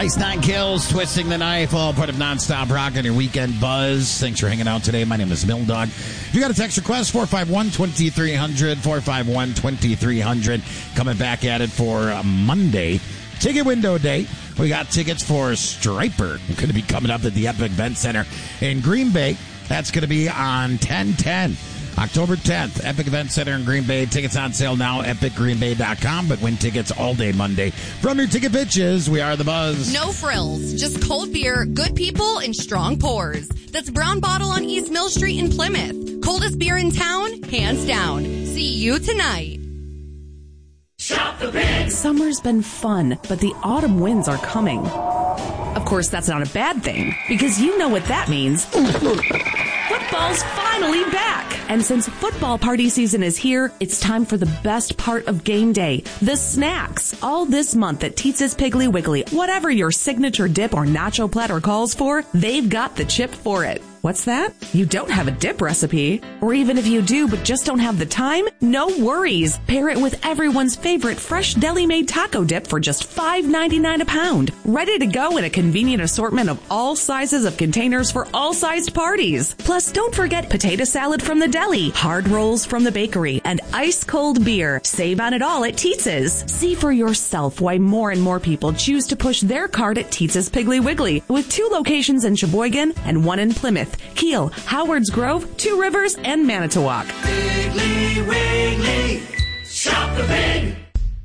Ice Nine Kills, Twisting the Knife, all part of Nonstop Rock on your weekend buzz. Thanks for hanging out today. My name is Mill Dog. If you got a text request, 451-2300, 451-2300. Coming back at it for Monday, ticket window day. We got tickets for Striper. Going to be coming up at the Epic Event Center in Green Bay. That's going to be on 10/10. October 10th, Epic Event Center in Green Bay. Tickets on sale now, epicgreenbay.com, but win tickets all day Monday. From your ticket bitches, we are the Buzz. No frills, just cold beer, good people, and strong pours. That's Brown Bottle on East Mill Street in Plymouth. Coldest beer in town, hands down. See you tonight. Shop the Big. Summer's been fun, but the autumn winds are coming. Of course, that's not a bad thing, because you know what that means. Football's finally back! And since football party season is here, it's time for the best part of game day, the snacks. All this month at Teetz's Piggly Wiggly, whatever your signature dip or nacho platter calls for, they've got the chip for it. What's that? You don't have a dip recipe? Or even if you do but just don't have the time? No worries. Pair it with everyone's favorite fresh deli-made taco dip for just $5.99 a pound. Ready to go in a convenient assortment of all sizes of containers for all sized parties. Plus, don't forget potato salad from the deli, hard rolls from the bakery, and ice-cold beer. Save on it all at Teetz's. See for yourself why more and more people choose to push their cart at Teetz's Piggly Wiggly, with 2 locations in Sheboygan and 1 in Plymouth, Kiel, Howards Grove, 2 Rivers, and Manitowoc. Piggly Wiggly, shop the Big.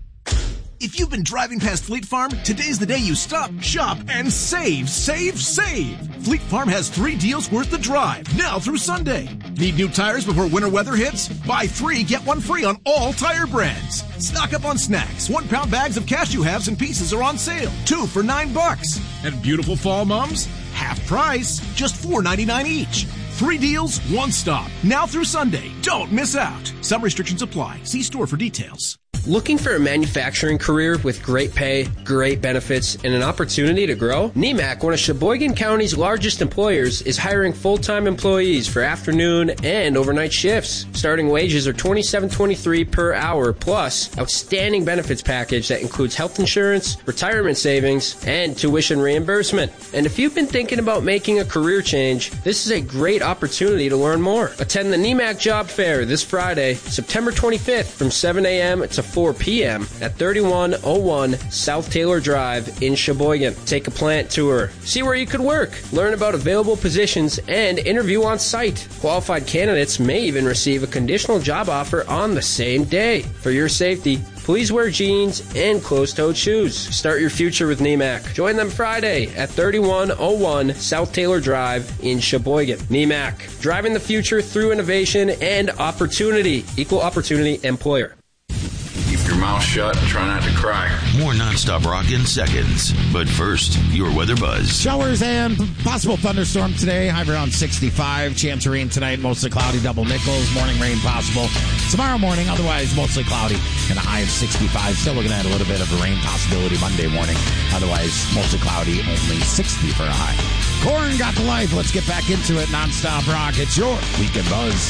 If you've been driving past Fleet Farm, today's the day you stop, shop, and save, save, save. Fleet Farm has 3 deals worth the drive, now through Sunday. Need new tires before winter weather hits? Buy 3, get 1 free on all tire brands. Stock up on snacks. 1-pound bags of cashew halves and pieces are on sale, 2 for $9. And beautiful fall mums? Half price, just $4.99 each. 3 deals, 1 stop. Now through Sunday. Don't miss out. Some restrictions apply. See store for details. Looking for a manufacturing career with great pay, great benefits, and an opportunity to grow? NEMAC, one of Sheboygan County's largest employers, is hiring full-time employees for afternoon and overnight shifts. Starting wages are $27.23 per hour, plus outstanding benefits package that includes health insurance, retirement savings, and tuition reimbursement. And if you've been thinking about making a career change, this is a great opportunity to learn more. Attend the NEMAC Job Fair this Friday, September 25th from 7 a.m. to 4 p.m. at 3101 South Taylor Drive in Sheboygan. Take a plant tour. See where you could work. Learn about available positions and interview on site. Qualified candidates may even receive a conditional job offer on the same day. For your safety, please wear jeans and closed-toed shoes. Start your future with NEMAC. Join them Friday at 3101 South Taylor Drive in Sheboygan. NEMAC, driving the future through innovation and opportunity. Equal opportunity employer. Keep your mouth shut and try not to cry. More Nonstop Rock in seconds. But first, your weather buzz. Showers and possible thunderstorm today. High around 65. Chance of rain tonight. Mostly cloudy. Double nickels. Morning rain possible. Tomorrow morning, otherwise mostly cloudy. And a high of 65. Still looking at a little bit of a rain possibility Monday morning. Otherwise, mostly cloudy. Only 60 for a high. Korn got the life. Let's get back into it. Nonstop Rock. It's your Weekend Buzz.